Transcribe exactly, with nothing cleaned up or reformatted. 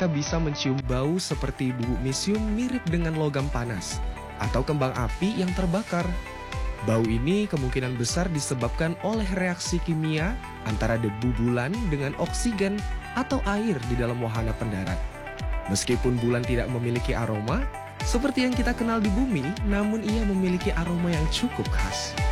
mereka bisa mencium bau seperti bubuk mesium mirip dengan logam panas atau kembang api yang terbakar. Bau ini kemungkinan besar disebabkan oleh reaksi kimia antara debu bulan dengan oksigen atau air di dalam wahana pendarat. Meskipun bulan tidak memiliki aroma seperti yang kita kenal di bumi, namun ia memiliki aroma yang cukup khas.